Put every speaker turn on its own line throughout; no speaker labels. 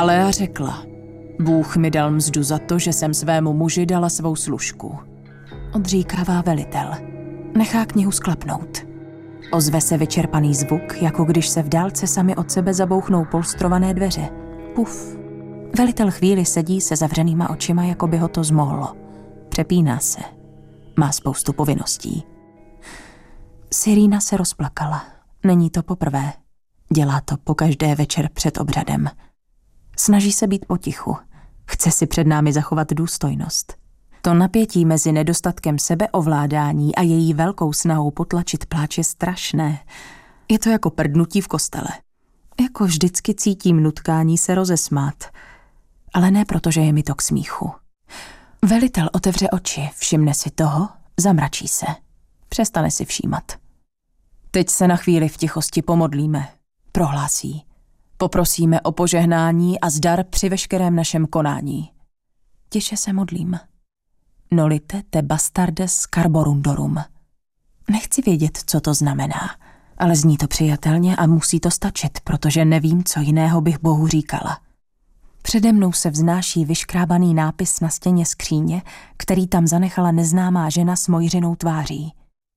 Alea řekla: Bůh mi dal mzdu za to, že jsem svému muži dala svou služku. Odříkává velitel. Nechá knihu sklapnout. Ozve se vyčerpaný zvuk, jako když se v dálce sami od sebe zabouchnou polstrované dveře. Puf. Velitel chvíli sedí se zavřenýma očima, jako by ho to zmohlo. Přepíná se. Má spoustu povinností. Cyrina se rozplakala. Není to poprvé. Dělá to pokaždé večer před obřadem. Snaží se být potichu. Chce si před námi zachovat důstojnost. To napětí mezi nedostatkem sebeovládání a její velkou snahou potlačit pláč je strašné. Je to jako prdnutí v kostele. Jako vždycky cítím nutkání se rozesmát. Ale ne proto, že je mi to k smíchu. Velitel otevře oči, všimne si toho, zamračí se. Přestane si všímat. Teď se na chvíli v tichosti pomodlíme, prohlásí. Poprosíme o požehnání a zdar při veškerém našem konání. Tiše se modlím. Nolite te bastardes carborundorum. Nechci vědět, co to znamená, ale zní to přijatelně a musí to stačit, protože nevím, co jiného bych Bohu říkala. Přede mnou se vznáší vyškrábaný nápis na stěně skříně, který tam zanechala neznámá žena s mojřinou tváří.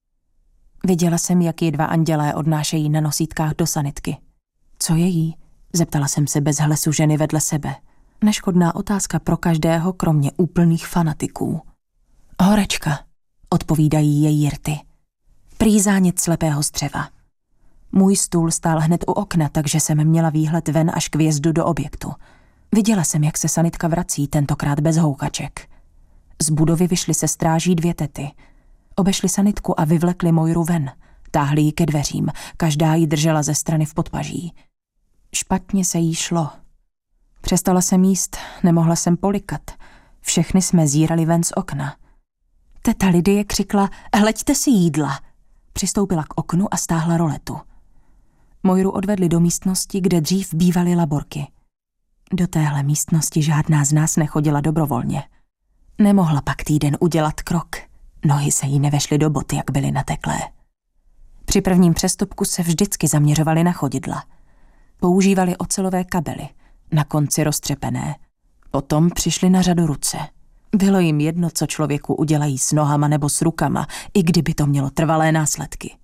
Viděla jsem, jak ji 2 andělé odnášejí na nosítkách do sanitky. Co je jí? Zeptala jsem se bez hlesu ženy vedle sebe. Neškodná otázka pro každého, kromě úplných fanatiků. Horečka, odpovídají její rty. Prý zánět slepého střeva. Můj stůl stál hned u okna, takže jsem měla výhled ven až k vjezdu do objektu. Viděla jsem, jak se sanitka vrací, tentokrát bez houkaček. Z budovy vyšly se stráží 2 tety. Obešli sanitku a vyvlekli Mojru ven. Táhli ji ke dveřím, každá ji držela ze strany v podpaží. Špatně se jí šlo. Přestala jsem jíst, nemohla jsem polikat. Všechny jsme zírali ven z okna. Teta Lidie křikla: hleďte si jídla. Přistoupila k oknu a stáhla roletu. Mojru odvedli do místnosti, kde dřív bývaly laborky. Do téhle místnosti žádná z nás nechodila dobrovolně. Nemohla pak týden udělat krok. Nohy se jí nevešly do boty, jak byly nateklé. Při prvním přestupku se vždycky zaměřovali na chodidla. Používali ocelové kabely, na konci roztřepené. Potom přišli na řadu ruce. Bylo jim jedno, co člověku udělají s nohama nebo s rukama, i kdyby to mělo trvalé následky.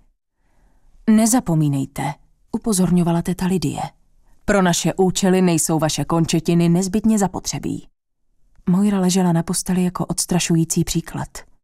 Nezapomínejte, upozorňovala teta Lidie. Pro naše účely nejsou vaše končetiny nezbytně zapotřebí. Mojra ležela na posteli jako odstrašující příklad.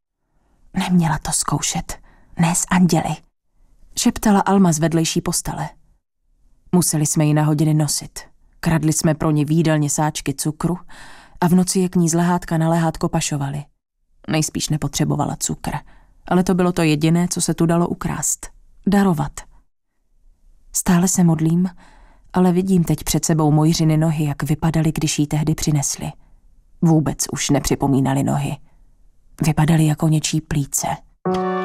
Neměla to zkoušet, ne s anděli, šeptala Alma z vedlejší postele. Museli jsme ji na hodiny nosit. Kradli jsme pro ní v jídelně sáčky cukru a v noci je k ní z lehátka na lehátko pašovali. Nejspíš nepotřebovala cukr, ale to bylo to jediné, co se tu dalo ukrást. Darovat. Stále se modlím, ale vidím teď před sebou Mojřiny nohy, jak vypadaly, když jí tehdy přinesli. Vůbec už nepřipomínaly nohy. Vypadaly jako něčí plíce.